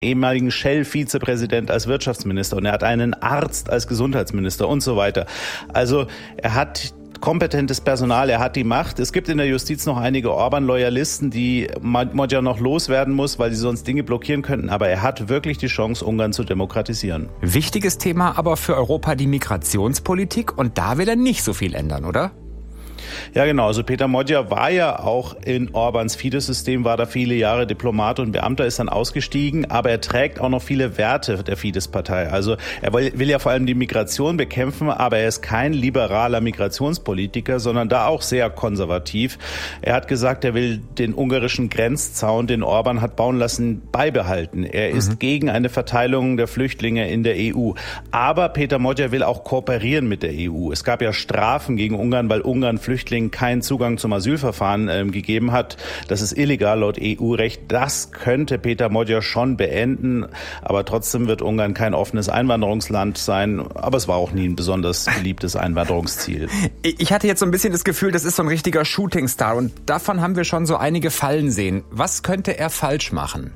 ehemaligen Shell-Vizepräsident als Wirtschaftsminister und er hat einen Arzt als Gesundheitsminister und so weiter. Also er hat kompetentes Personal, er hat die Macht. Es gibt in der Justiz noch einige Orban-Loyalisten, die Magyar noch loswerden muss, weil sie sonst Dinge blockieren könnten. Aber er hat wirklich die Chance, Ungarn zu demokratisieren. Wichtiges Thema aber für Europa die Migrationspolitik. Und da will er nicht so viel ändern, oder? Ja, genau. Also Peter Magyar war ja auch in Orbáns Fidesz-System, war da viele Jahre Diplomat und Beamter, ist dann ausgestiegen, aber er trägt auch noch viele Werte der Fidesz-Partei. Also er will ja vor allem die Migration bekämpfen, aber er ist kein liberaler Migrationspolitiker, sondern da auch sehr konservativ. Er hat gesagt, er will den ungarischen Grenzzaun, den Orbán hat bauen lassen, beibehalten. Er ist gegen eine Verteilung der Flüchtlinge in der EU. Aber Peter Magyar will auch kooperieren mit der EU. Es gab ja Strafen gegen Ungarn, weil Ungarn Flüchtlingen keinen Zugang zum Asylverfahren gegeben hat. Das ist illegal laut EU-Recht. Das könnte Peter Magyar schon beenden. Aber trotzdem wird Ungarn kein offenes Einwanderungsland sein. Aber es war auch nie ein besonders beliebtes Einwanderungsziel. Ich hatte jetzt so ein bisschen das Gefühl, das ist so ein richtiger Shootingstar. Und davon haben wir schon so einige Fallen sehen. Was könnte er falsch machen?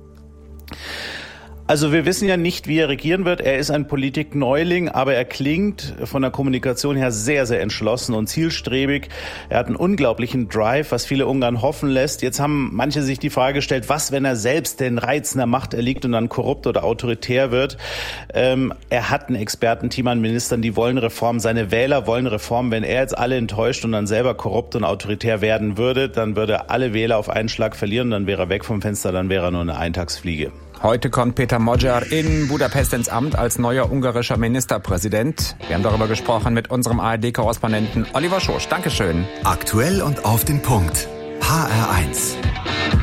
Also wir wissen ja nicht, wie er regieren wird. Er ist ein Politikneuling, aber er klingt von der Kommunikation her sehr, sehr entschlossen und zielstrebig. Er hat einen unglaublichen Drive, was viele Ungarn hoffen lässt. Jetzt haben manche sich die Frage gestellt, was, wenn er selbst den Reizen der Macht erliegt und dann korrupt oder autoritär wird. Er hat ein Expertenteam an Ministern, die wollen Reform. Seine Wähler wollen Reform. Wenn er jetzt alle enttäuscht und dann selber korrupt und autoritär werden würde, dann würde er alle Wähler auf einen Schlag verlieren. Dann wäre er weg vom Fenster, dann wäre er nur eine Eintagsfliege. Heute kommt Peter Magyar in Budapest ins Amt als neuer ungarischer Ministerpräsident. Wir haben darüber gesprochen mit unserem ARD-Korrespondenten Oliver Schosch. Dankeschön. Aktuell und auf den Punkt. HR1.